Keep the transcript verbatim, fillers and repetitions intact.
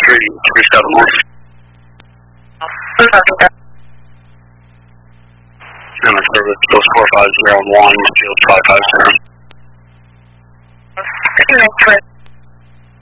three three seven one. And the service goes four five zero one, field five five zero.